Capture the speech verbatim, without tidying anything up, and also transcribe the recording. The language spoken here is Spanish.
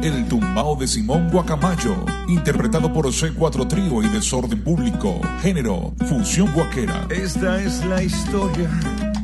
El tumbao de Simón Guacamayo, interpretado por C cuatro Trío y Desorden Público. Género, fusión guaquera. Esta es la historia